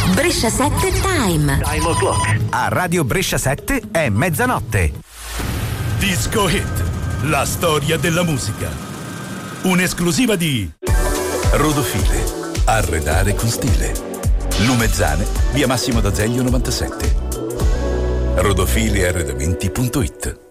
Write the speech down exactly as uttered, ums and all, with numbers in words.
Brescia sette Time. Time o'clock. A Radio Brescia sette è mezzanotte. Disco Hit, la storia della musica. Un'esclusiva di Rodofile, arredare con stile. Lumezzane, via Massimo d'Azeglio novantasette. rodofili arredamenti punto it.